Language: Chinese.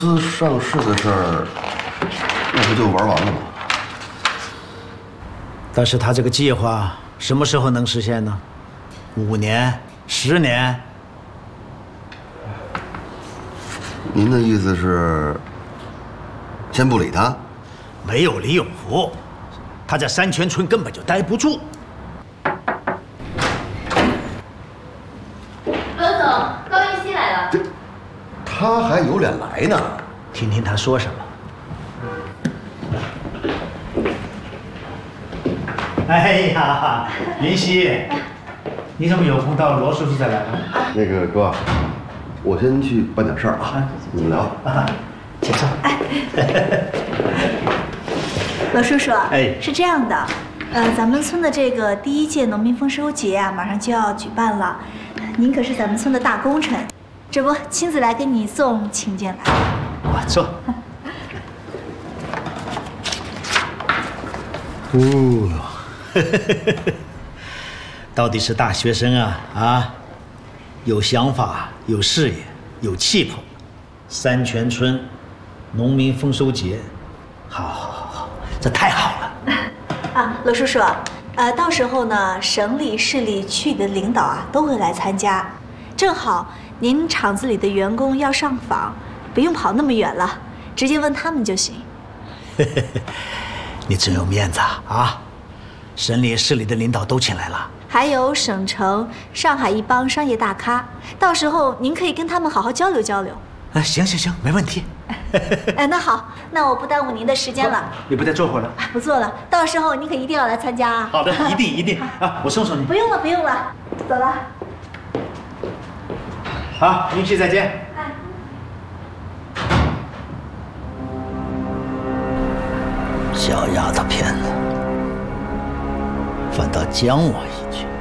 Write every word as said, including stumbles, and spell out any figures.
公司上市的事儿，那不就玩完了吗？ 但是他这个计划什么时候能实现呢？五年、十年？ 您的意思是，先不理他？ 没有李永福，他在山泉村根本就待不住。 罗总，高玉溪来了。 这，他还有脸来呢？ 听听他说什么。哎呀，云溪，你怎么有空到罗叔叔这来了？ 那个哥，我先去办点事儿啊，你们聊。 啊，请坐。 罗叔叔， 哎， 是这样的，呃，咱们村的这个第一届农民丰收节啊，马上就要举办了，您可是咱们村的大功臣，这不亲自来给你送请柬来。 我坐。哦。到底是大学生啊啊，有想法，有事业，有气魄。山泉村农民丰收节，好，好，好，好，这太好了。 啊，罗叔叔，呃，到时候呢，省里、市里、区里的领导啊都会来参加，正好您厂子里的员工要上访，不用跑那么远了，直接问他们就行。 你真有面子啊啊！省里、市里的领导都请来了， 还有省城、上海一帮商业大咖，到时候您可以跟他们好好交流交流。 啊，行行行，没问题。 哎，那好，那我不耽误您的时间了。 你不再坐会儿了？ 不做了，到时候您可一定要来参加啊。 好的，一定一定啊，我送送你。 不用了，不用了，走了。 好，云溪再见。 哎。 小丫头片子，反倒将我一军。